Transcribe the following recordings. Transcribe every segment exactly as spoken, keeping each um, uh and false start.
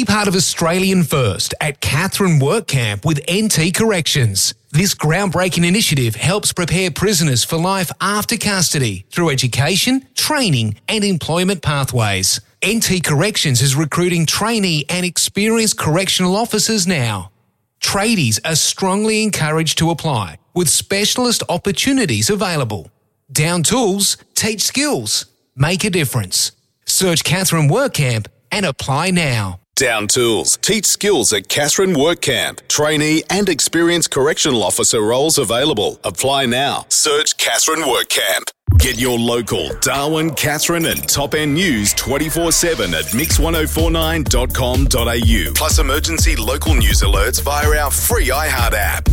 Be part of Australian First at Katherine Work Camp with N T Corrections. This groundbreaking initiative helps prepare prisoners for life after custody through education, training and employment pathways. N T Corrections is recruiting trainee and experienced correctional officers now. Tradies are strongly encouraged to apply, with specialist opportunities available. Down tools, teach skills, make a difference. Search Katherine Work Camp and apply now. Down tools, teach skills at Katherine Work Camp. Trainee and experienced correctional officer roles available. Apply now. Search Katherine Work Camp. Get your local Darwin, Katherine and Top End news twenty-four seven at mix ten forty-nine dot com dot a u. Plus emergency local news alerts via our free iHeart app.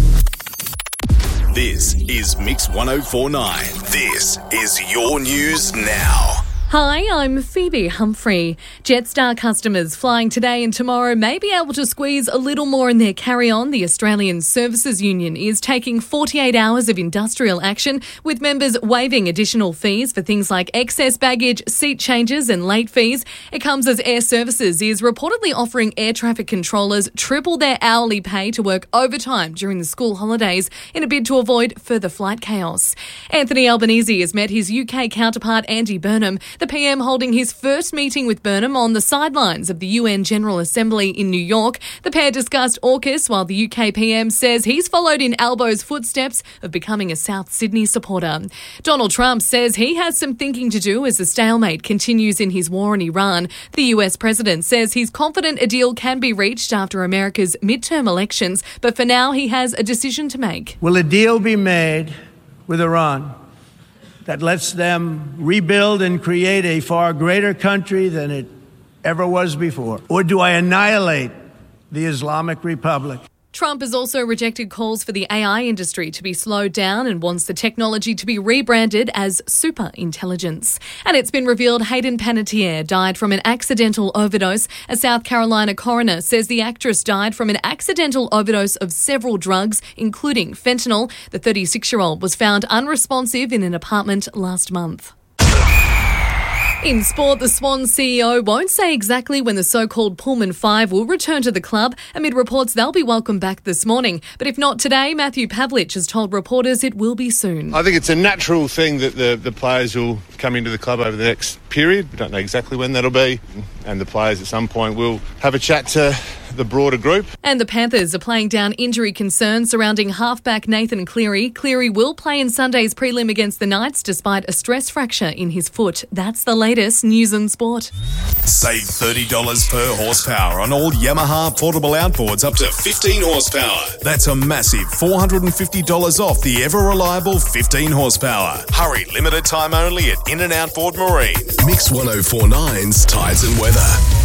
This is Mix ten forty-nine. This is your news now. Hi, I'm Phoebe Humphrey. Jetstar customers flying today and tomorrow may be able to squeeze a little more in their carry-on. The Australian Services Union is taking forty-eight hours of industrial action, with members waiving additional fees for things like excess baggage, seat changes and late fees. It comes as Air Services is reportedly offering air traffic controllers triple their hourly pay to work overtime during the school holidays in a bid to avoid further flight chaos. Anthony Albanese has met his U K counterpart Andy Burnham. The P M holding his first meeting with Burnham on the sidelines of the U N General Assembly in New York. The pair discussed AUKUS, while the U K P M says he's followed in Albo's footsteps of becoming a South Sydney supporter. Donald Trump says he has some thinking to do as the stalemate continues in his war in Iran. The U S president says he's confident a deal can be reached after America's midterm elections, but for now he has a decision to make. Will a deal be made with Iran that lets them rebuild and create a far greater country than it ever was before? Or do I annihilate the Islamic Republic? Trump has also rejected calls for the A I industry to be slowed down and wants the technology to be rebranded as superintelligence. And it's been revealed Hayden Panettiere died from an accidental overdose. A South Carolina coroner says the actress died from an accidental overdose of several drugs, including fentanyl. The thirty-six-year-old was found unresponsive in an apartment last month. In sport, the Swans C E O won't say exactly when the so-called Pullman Five will return to the club, amid reports they'll be welcomed back this morning. But if not today, Matthew Pavlich has told reporters it will be soon. I think it's a natural thing that the, the players will come into the club over the next period. We don't know exactly when that'll be. And the players at some point will have a chat to the broader group. And the Panthers are playing down injury concerns surrounding halfback Nathan Cleary. Cleary will play in Sunday's prelim against the Knights despite a stress fracture in his foot. That's the latest news and sport. Save thirty dollars per horsepower on all Yamaha portable outboards up to fifteen horsepower. That's a massive four hundred fifty dollars off the ever-reliable fifteen horsepower. Hurry, limited time only at In and Outboard Marine. Mix ten forty-nine's Tides and Weather.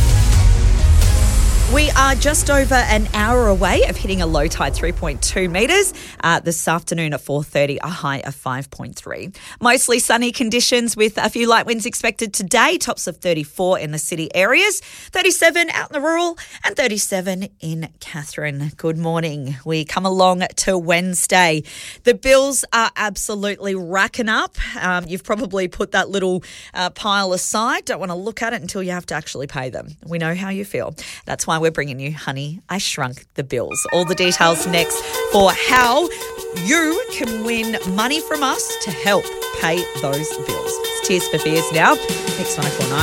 We are just over an hour away of hitting a low tide three point two metres. Uh, this afternoon at four thirty, a high of five point three. Mostly sunny conditions with a few light winds expected today. Tops of thirty-four in the city areas, thirty-seven out in the rural and thirty-seven in Katherine. Good morning. We come along to Wednesday. The bills are absolutely racking up. Um, you've probably put that little uh, pile aside. Don't want to look at it until you have to actually pay them. We know how you feel. That's why we're bringing you Honey, I Shrunk the Bills. All the details next for how you can win money from us to help pay those bills. It's Tears for Fears now. Next one, I call nine.